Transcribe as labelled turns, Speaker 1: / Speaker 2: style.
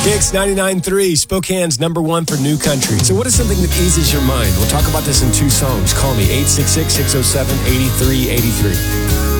Speaker 1: Kicks 99.3, Spokane's #1 for new country. So what is something that eases your mind? We'll talk about this in 2 songs. Call me, 866-607-8383.